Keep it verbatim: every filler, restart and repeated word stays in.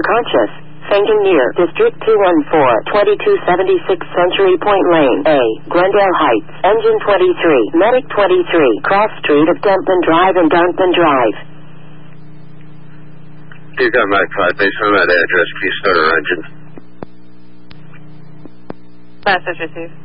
Unconscious. Fainting near District two one four, twenty-two seventy-six Century Point Lane, A, Glendale Heights. Engine twenty-three, Medic twenty-three, Cross Street of Denton Drive and Denton Drive. You got my five based on that address. Please start our engine. Message received.